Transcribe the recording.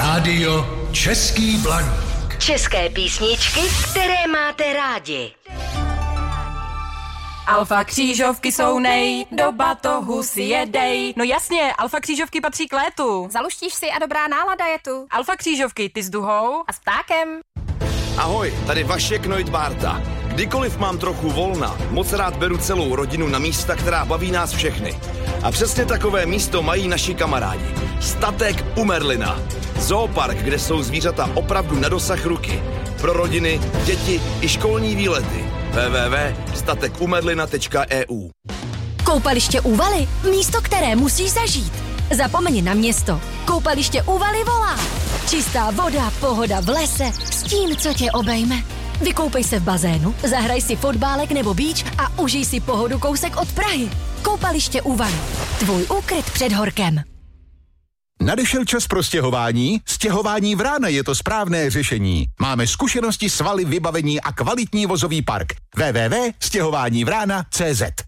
Rádio Český Blaník. České písničky, které máte rádi. Alfa křížovky jsou nej, do batohu si jedej. No jasně, alfa křížovky patří k létu. Zaluštíš si a dobrá nálada je tu. Alfa křížovky, ty s duhou a s ptákem. Ahoj, tady Vašek Neudbárta. Kdykoliv mám trochu volna, moc rád beru celou rodinu na místa, která baví nás všechny. A přesně takové místo mají naši kamarádi. Statek u Merlina. Zoopark, kde jsou zvířata opravdu na dosah ruky. Pro rodiny, děti i školní výlety. www.statekumerlina.eu. Koupaliště Úvaly, místo, které musíš zažít. Zapomeň na město. Koupaliště Úvaly volá. Čistá voda, pohoda v lese, s tím, co tě obejme. Vykoupej se v bazénu, zahraj si fotbálek nebo beach a užij si pohodu kousek od Prahy. Koupaliště Úvaly. Tvůj úkryt před horkem. Nadešel čas pro stěhování? Stěhování Vrána je to správné řešení. Máme zkušenosti, svaly, vybavení a kvalitní vozový park. www.stěhovánivrána.cz